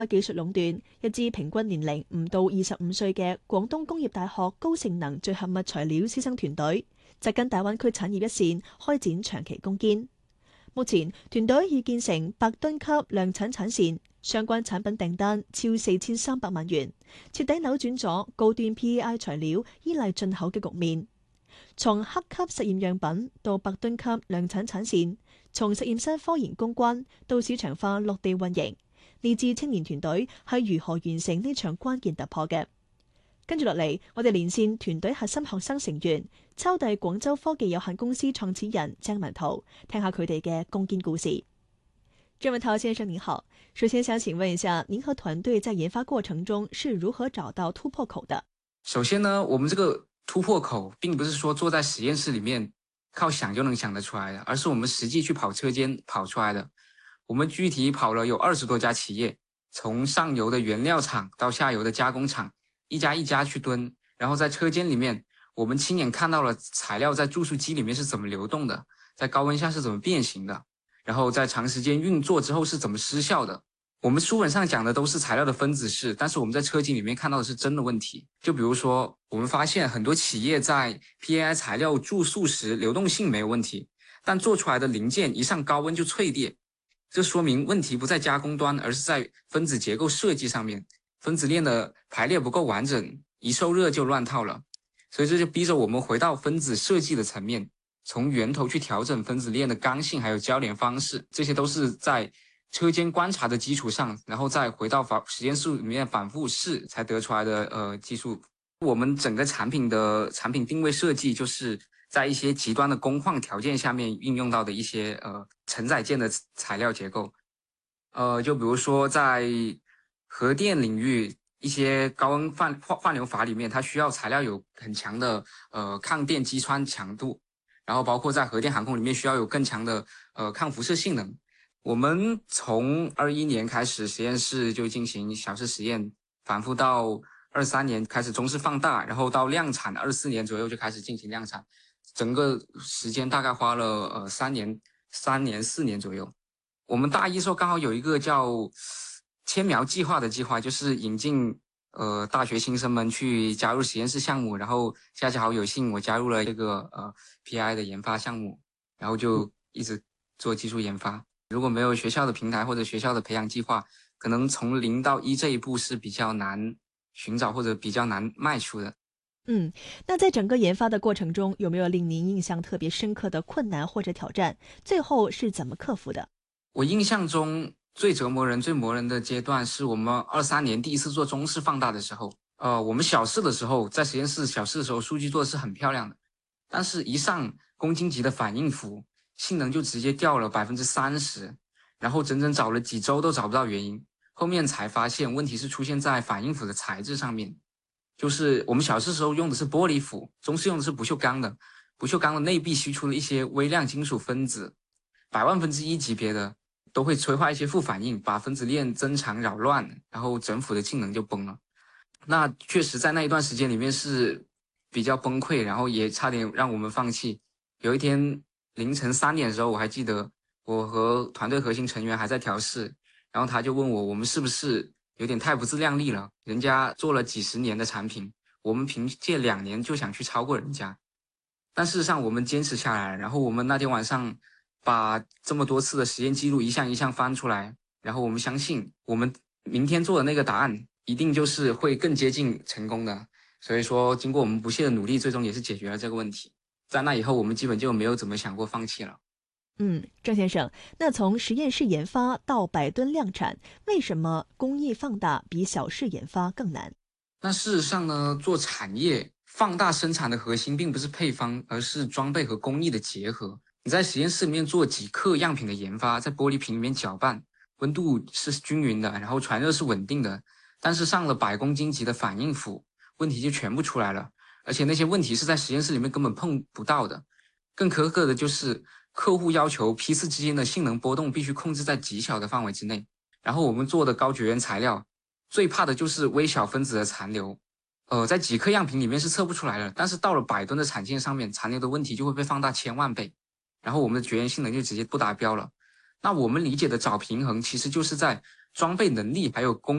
技術壟斷，一支平均年齡唔到25歲嘅廣東工業大學高性能聚合物材料師生團隊，扎根大灣區產業一線，開展長期攻堅。目前團隊已建成100噸級量產產線，相關產品訂單超4300萬元，徹底扭轉咗高端 PAI 材料依賴進口嘅局面。從黑級實驗樣品到100噸級量產產線，從實驗室科研攻關到市場化落地運營，呢支青年團隊係如何完成呢場關鍵突破嘅？跟住落嚟，我哋連線團隊核心學生成員，抄遞廣州科技有限公司創始人鄭文濤，聽下佢哋嘅攻堅故事。鄭文濤先生您好，首先想請問一下，您和團隊在研發過程中是如何找到突破口的？ 首先呢，我們這個突破口並不是說坐在實驗室裏面靠想就能想得出來的，而是我們實際去跑車間跑出來的。我們具體跑了有20多家企業，從上游的原料廠到下游的加工廠，一家一家去蹲，然後在車間裏面，我們親眼看到了材料在注塑機裏面是怎麼流動的，在高溫下是怎麼變形的，然後在長時間運作之後是怎麼失效的。我們書本上講的都是材料的分子式，但是我們在車間裏面看到的是真的問題。就比如說，我們發現很多企業在 PAI 材料注塑時流動性沒有問題，但做出來的零件一上高溫就脆裂，這說明問題不在加工端，而是在分子結構設計上面。分子鏈的排列不夠完整，一受熱就亂套了，所以這就逼着我們回到分子設計的層面，從源頭去調整分子鏈的剛性還有交聯方式，這些都是在車間觀察的基礎上，然後再回到實驗室裡面反覆試才得出來的技術。我們整個產品定位設計，就是在一些極端的工況條件下面運用到的一些承載件的材料結構。就比如說在核電領域，一些高溫換流法裡面，它需要材料有很強的抗電擊穿強度，然後包括在核電航空裡面需要有更強的抗輻射性能。我們從21年開始實驗室就進行小試實驗，反覆到23年開始中試放大，然後到量產24年左右就開始進行量產，整個時間大概花了3年4年左右。我們大一時候剛好有一個叫千苗計劃的計劃，就是引進大學新生們去加入實驗室項目，然後恰巧有幸我加入了這個PAI 的研發項目，然後就一直做技術研發。如果沒有學校的平台或者學校的培養計劃，可能從0到1這一步是比較難尋找或者比較難邁出的。 那在整個研發的過程中，有沒有令您印象特別深刻的困難或者挑戰？最後是怎麼克服的？ 我印象中最折磨人、最磨人的階段是我們23年第一次做中試放大的時候。我們小試的時候，在實驗室小試的時候，數據做的是很漂亮的，但是一上公斤級的反應符，性能就直接掉了30%，然後整整找了幾週都找不到原因，後面才發現問題是出現在反應符的材質上面。就是我們小試時候用的是玻璃符，中試用的是不鏽鋼的，不鏽鋼的內壁析出了一些微量金屬分子，100萬分之一級別的，都會催化一些負反應，把分子鏈增長擾亂，然後整符的性能就崩了。那確實在那一段時間裡面是比較崩潰，然後也差點讓我們放棄。有一天凌晨3點的時候，我還記得我和團隊核心成員還在調試，然後他就問我們是不是有點太不自量力了，人家做了幾十年的產品，我們憑借2年就想去超過人家。但事實上我們堅持下來，然後我們那天晚上把這麼多次的實驗記錄一項一項翻出來，然後我們相信我們明天做的那個答案一定就是會更接近成功的。所以說經過我們不懈的努力，最終也是解決了這個問題。在那以後我們基本就沒有怎麼想過放棄了。 鄭先生，那從實驗室研發到100噸量產，為什麼工藝放大比小試研發更難？ 那事實上呢，做產業放大生產的核心並不是配方，而是裝備和工藝的結合。你在實驗室裡面做幾克樣品的研發，在玻璃瓶裡面攪拌，溫度是均勻的，然後傳熱是穩定的，但是上了100公斤級的反應符，問題就全部出來了，而且那些問題是在實驗室裡面根本碰不到的。更苛刻的就是客戶要求批次之間的性能波動必須控制在極小的範圍之內，然後我們做的高絕緣材料最怕的就是微小分子的殘留，在幾克樣品裡面是測不出來的，但是到了100噸的產線上面，殘留的問題就會被放大1000萬倍，然後我們的絕緣性能就直接不達標了。那我們理解的找平衡，其實就是在裝備能力還有工